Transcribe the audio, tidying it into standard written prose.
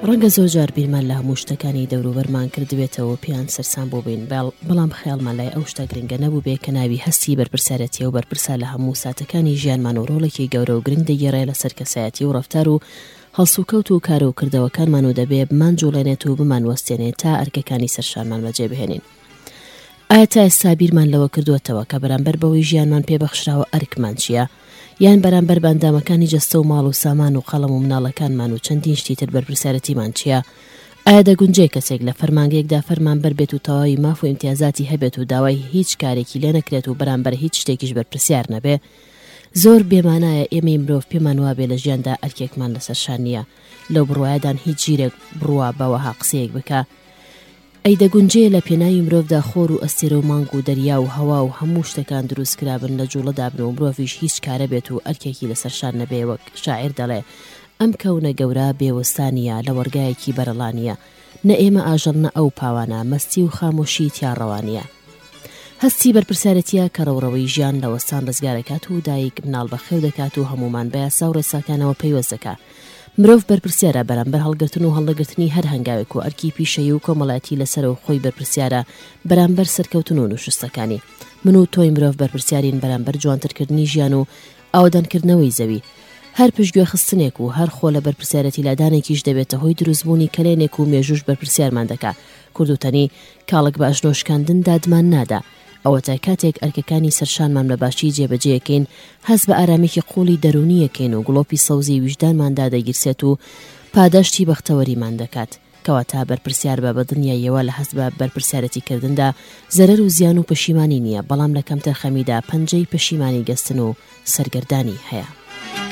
ڕەنگە زۆر جار بیرمان لە هەموو شتەکانی دەوروبەرمان کردوێتەوە پێیان سەرسان بۆ بین، بەڵام خەیاڵمان لای ئەو شتە گرنگە نەبوو بێ کە ناوی هەستی بەرپرسارەتیە و بەرپرسا لە هەموو ساتەکانی ژیانمان و ڕۆڵێکی گەورە و گرنگ دەگێڕێ لەسەر کەسایەتی و ڕەفتار و هەڵسوکەوت و کارە و کردەوەکانمان و دەبێ بمان جوڵێنێت و بمان وەستێنێت تا ئەرکەکانی سەرشانمان بەجێبهێنین. ئایا تا ئێستا بیرمان لەوە کردووەتەوە کە بەرامبەر بەوەی ژیانمان پێبەخشراوە ئەرکمان چییە؟ یان بەرامبەر بەندامەکانی جەستە و ماڵ و سامان و قەڵەم و مناڵەکانمان و چەندین شتی تر بەرپرسارەتیمان چییە؟ ئایا دەگونجێ کەسێک لە فەرمانگەیەکدا فەرمانبەر بێت و تەواوی ماف و ئیمتیازاتی هەبێت و داوای هیچ کارێکی لێ نەکرێت و بەرامبەر هیچ شتێکیش بەرپرسیار نەبێ؟ زۆر بێمانایە ئێمەی مرۆڤ پێمان وابێ لە ژیاندا ئەرکێکمان لەسەرشان نییە، لەو بڕوایەدان هیچ ژیرێک بڕوا بەوەها قسەیەک بکە. ئەی دەگونجێ لە پێناوی مرۆڤدا خۆر و ئەستێرە و مانگ و دەریا و هەوا و هەموو شتەکان دروست کرابن لە جوڵەدا بن و مرۆڤیش هیچ کارە بێت و ئەرکێکی لەسەرشان نەبێ. وەک شاعیر دەڵێ، ئەم کەونە گەورە بێوەستانیە لە وەرگایەکی بەرەڵانیە، نە ئێمە ئاژەڵ نە ئەو پاوانە، مەستی و خامۆشی تیاڕەوانیە. هەستی بەرپرسارەتیە کە ڕەوڕەوەی ژیان لە وەستان ڕزگارەکات و دایک مناڵ بەخێو دەکات و هەمومان بە یاسا و ڕێساکانەوە پەیوەست دەکا. مرۆڤ بەرپرسیارە بەرامبەر هەڵگرتن و هەڵدەگرتنی هەر هەنگاوێک و ئەرکی پیشەیی و کۆمەڵایەتی لەسەرەوە خۆی بەرپرسیارە بەرامبەر سەرکەوتن و نوشستەکانی. من و تۆی مرۆڤ بەرپرسیارین بەرامبەر جوانترکردنی ژیان و ئاودانکردنەوەی زەوی. هەر پشتگوێ خستنێک و هەر خۆ لە بەرپرسیارەتی لادانێکیش دەبێتە هۆی دروستبوونی کەلێنێک و مێژوش بەرپرسیارمان دەکا. کوردوتەنی کاڵک بە ئەژنۆشکاندن دادمان نادا. ئەوە تا کاتێک ئەرکەکانی سەرشانمان بە باشی جێبەجێەکەین، هەست بە ئارامێکی قوڵی دەرونیەکەین و گڵۆپی سەوزی ویژدانماندا دەگیرسێت و پاداشتی بەختەوەریمان دەکات. کەواتە بەرپرسیار بە دنیایەوە لە هەست بە بەرپرسارەتی کردندا زەرەر و زیان و پەشیمانی نییە، بەڵام لە کەمتر خەمیدا پەنجەی پەشیمانی گەستن و سەرگەردانی هەیە.